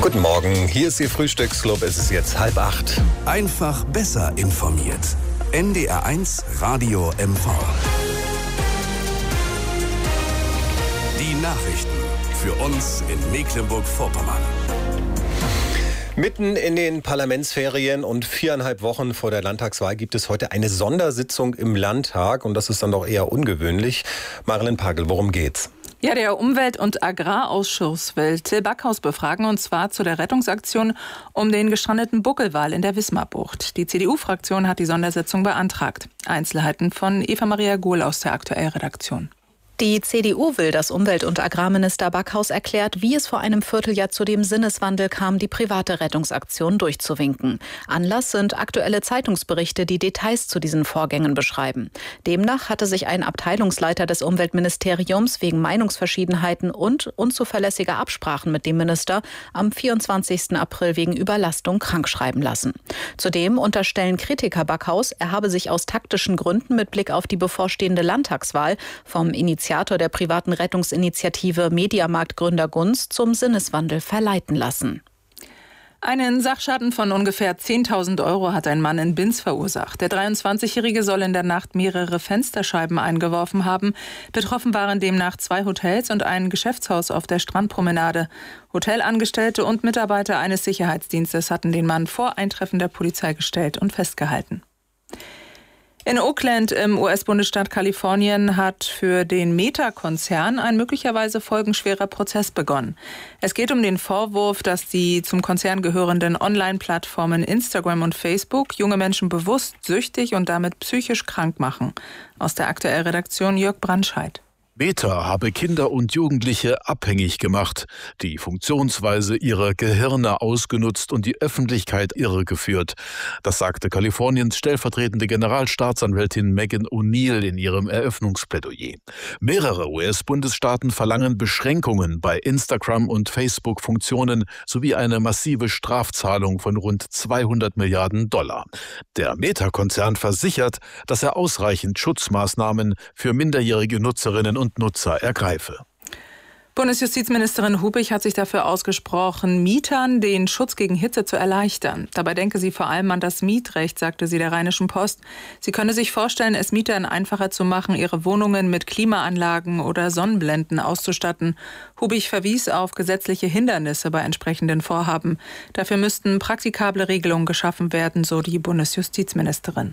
Guten Morgen, hier ist Ihr Frühstücksclub. Es ist jetzt 7:30. Einfach besser informiert. NDR1 Radio MV. Die Nachrichten für uns in Mecklenburg-Vorpommern. Mitten in den Parlamentsferien und 4,5 Wochen vor der Landtagswahl gibt es heute eine Sondersitzung im Landtag. Und das ist dann doch eher ungewöhnlich. Marilyn Pagel, worum geht's? Ja, der Umwelt- und Agrarausschuss will Till Backhaus befragen, und zwar zu der Rettungsaktion um den gestrandeten Buckelwal in der Wismarbucht. Die CDU-Fraktion hat die Sondersitzung beantragt. Einzelheiten von Eva-Maria Gohl aus der Aktuellredaktion. Die CDU will, dass Umwelt- und Agrarminister Backhaus erklärt, wie es vor einem Vierteljahr zu dem Sinneswandel kam, die private Rettungsaktion durchzuwinken. Anlass sind aktuelle Zeitungsberichte, die Details zu diesen Vorgängen beschreiben. Demnach hatte sich ein Abteilungsleiter des Umweltministeriums wegen Meinungsverschiedenheiten und unzuverlässiger Absprachen mit dem Minister am 24. April wegen Überlastung krankschreiben lassen. Zudem unterstellen Kritiker Backhaus, er habe sich aus taktischen Gründen mit Blick auf die bevorstehende Landtagswahl vom Initiator der privaten Rettungsinitiative Mediamarkt-Gründer Gunz zum Sinneswandel verleiten lassen. Einen Sachschaden von ungefähr 10.000 € hat ein Mann in Binz verursacht. Der 23-Jährige soll in der Nacht mehrere Fensterscheiben eingeworfen haben. Betroffen waren demnach 2 Hotels und ein Geschäftshaus auf der Strandpromenade. Hotelangestellte und Mitarbeiter eines Sicherheitsdienstes hatten den Mann vor Eintreffen der Polizei gestellt und festgehalten. In Oakland im US-Bundesstaat Kalifornien hat für den Meta-Konzern ein möglicherweise folgenschwerer Prozess begonnen. Es geht um den Vorwurf, dass die zum Konzern gehörenden Online-Plattformen Instagram und Facebook junge Menschen bewusst süchtig und damit psychisch krank machen. Aus der Aktuellredaktion Jörg Brandscheid. Meta habe Kinder und Jugendliche abhängig gemacht, die Funktionsweise ihrer Gehirne ausgenutzt und die Öffentlichkeit irregeführt. Das sagte Kaliforniens stellvertretende Generalstaatsanwältin Megan O'Neill in ihrem Eröffnungsplädoyer. Mehrere US-Bundesstaaten verlangen Beschränkungen bei Instagram- und Facebook-Funktionen sowie eine massive Strafzahlung von rund 200 Milliarden $. Der Meta-Konzern versichert, dass er ausreichend Schutzmaßnahmen für minderjährige Nutzerinnen und Nutzer ergreife. Bundesjustizministerin Hubich hat sich dafür ausgesprochen, Mietern den Schutz gegen Hitze zu erleichtern. Dabei denke sie vor allem an das Mietrecht, sagte sie der Rheinischen Post. Sie könne sich vorstellen, es Mietern einfacher zu machen, ihre Wohnungen mit Klimaanlagen oder Sonnenblenden auszustatten. Hubich verwies auf gesetzliche Hindernisse bei entsprechenden Vorhaben. Dafür müssten praktikable Regelungen geschaffen werden, so die Bundesjustizministerin.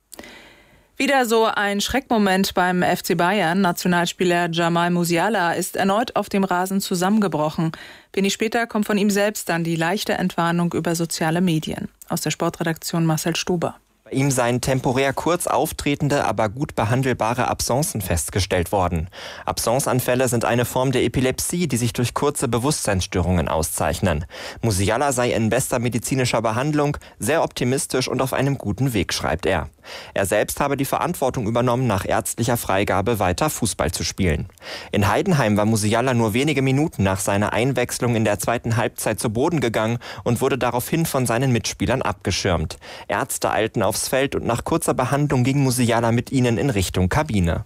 Wieder so ein Schreckmoment beim FC Bayern. Nationalspieler Jamal Musiala ist erneut auf dem Rasen zusammengebrochen. Wenig später kommt von ihm selbst dann die leichte Entwarnung über soziale Medien. Aus der Sportredaktion Marcel Stuber. Bei ihm seien temporär kurz auftretende, aber gut behandelbare Absencen festgestellt worden. Absenceanfälle sind eine Form der Epilepsie, die sich durch kurze Bewusstseinsstörungen auszeichnen. Musiala sei in bester medizinischer Behandlung, sehr optimistisch und auf einem guten Weg, schreibt er. Er selbst habe die Verantwortung übernommen, nach ärztlicher Freigabe weiter Fußball zu spielen. In Heidenheim war Musiala nur wenige Minuten nach seiner Einwechslung in der zweiten Halbzeit zu Boden gegangen und wurde daraufhin von seinen Mitspielern abgeschirmt. Ärzte eilten aufs Feld und nach kurzer Behandlung ging Musiala mit ihnen in Richtung Kabine.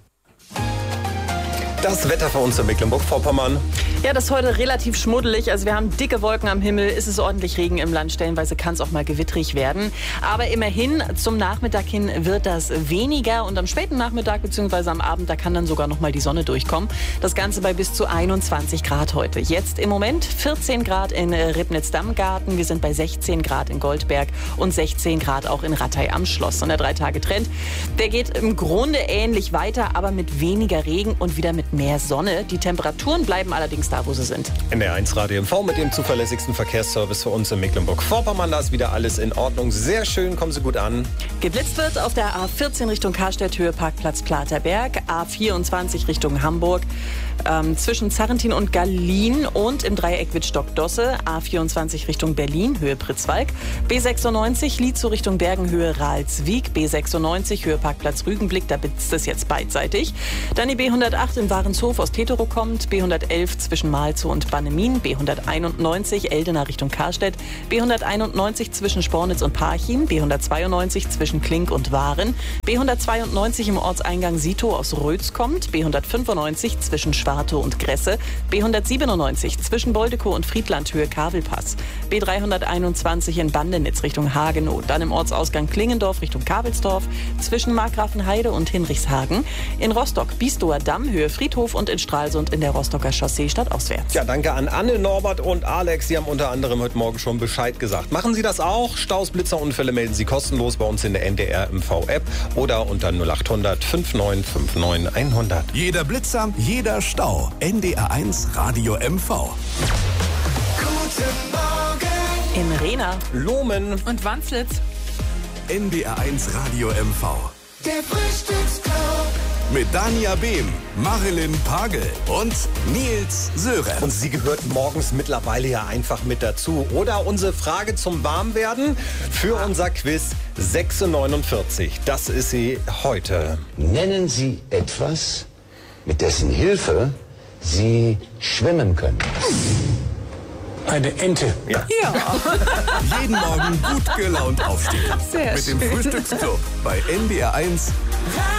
Das Wetter für uns in Mecklenburg-Vorpommern. Ja, das ist heute relativ schmuddelig. Also wir haben dicke Wolken am Himmel, es ist ordentlich Regen im Land. Stellenweise kann es auch mal gewittrig werden. Aber immerhin, zum Nachmittag hin wird das weniger. Und am späten Nachmittag bzw. am Abend, da kann dann sogar noch mal die Sonne durchkommen. Das Ganze bei bis zu 21 Grad heute. Jetzt im Moment 14 Grad in Ribnitz-Dammgarten. Wir sind bei 16 Grad in Goldberg und 16 Grad auch in Rattay am Schloss. Und der 3-Tage-Trend, der geht im Grunde ähnlich weiter, aber mit weniger Regen und wieder mit mehr Sonne. Die Temperaturen bleiben allerdings da, wo sie sind. NDR1 Radio MV mit dem zuverlässigsten Verkehrsservice für uns in Mecklenburg-Vorpommern. Da ist wieder alles in Ordnung. Sehr schön, kommen Sie gut an. Geblitzt wird auf der A14 Richtung Karstedt, Höhe Parkplatz Platerberg, A24 Richtung Hamburg, zwischen Zarrentin und Gallien und im Dreieck Wittstock-Dosse, A24 Richtung Berlin, Höhe Pritzwalk, B96 Lietzow Richtung Bergen, Höhe Ralswiek, B96 Höhe Parkplatz Rügenblick, da blitzt es jetzt beidseitig. Dann die B108 in Ahrenshof aus Teterow kommt, B111 zwischen Malzow und Bannemin, B191 Eldena Richtung Karstedt, B191 zwischen Spornitz und Parchim, B192 zwischen Klink und Waren, B192 im Ortseingang Sitow aus Rötz kommt, B195 zwischen Schwartow und Gresse, B197 zwischen Boldekow und Friedlandhöhe Kavelpass, B321 in Bandenitz Richtung Hagenow, dann im Ortsausgang Klingendorf Richtung Kabelsdorf, zwischen Markgrafenheide und Hinrichshagen, in Rostock Biesdower Damm Höhe Friedhof und in Stralsund in der Rostocker Chaussee stadtauswärts. Ja, danke an Anne, Norbert und Alex. Sie haben unter anderem heute Morgen schon Bescheid gesagt. Machen Sie das auch. Staus, Blitzer, Unfälle melden Sie kostenlos bei uns in der NDR MV-App oder unter 0800 5959 100. Jeder Blitzer, jeder Stau. NDR1 Radio MV. Guten Morgen. In Rehna, Lohmen Und Wanslitz. NDR1 Radio MV. Der Frühstücksclub. Mit Dania Behm, Marilyn Pagel und Nils Sören. Und sie gehört morgens mittlerweile ja einfach mit dazu. Oder unsere Frage zum Warmwerden für unser Quiz 6:49. Das ist sie heute. Nennen Sie etwas, mit dessen Hilfe Sie schwimmen können. Eine Ente. Ja. Jeden Morgen gut gelaunt aufstehen. Sehr Mit dem schön. Frühstücksclub bei NDR1